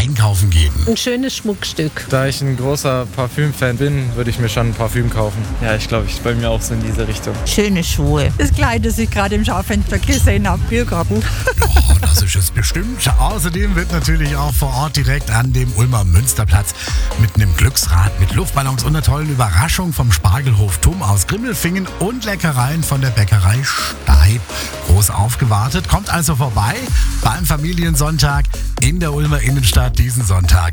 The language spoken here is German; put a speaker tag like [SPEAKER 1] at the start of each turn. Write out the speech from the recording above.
[SPEAKER 1] einkaufen gehen?
[SPEAKER 2] Ein schönes Schmuckstück.
[SPEAKER 3] Da ich ein großer Parfüm-Fan bin, würde ich mir schon ein Parfüm kaufen. Ja, ich glaube, ich bei mir auch so in diese Richtung.
[SPEAKER 4] Schöne Schuhe.
[SPEAKER 5] Das Kleid, das ich gerade im Schaufenster gesehen habe, Biergarten.
[SPEAKER 1] Oh, das ist es bestimmt. Außerdem wird natürlich auch vor Ort direkt an dem Ulmer Münsterplatz mit einem Glücksrad, mit Luftballons und einer tollen Überraschung vom Spargelhof Tum aus Grimmelfingen und Leckereien von der Bäckerei Steib groß aufgewartet. Kommt also vorbei beim Familiensonntag in der Ulmer Innenstadt diesen Sonntag.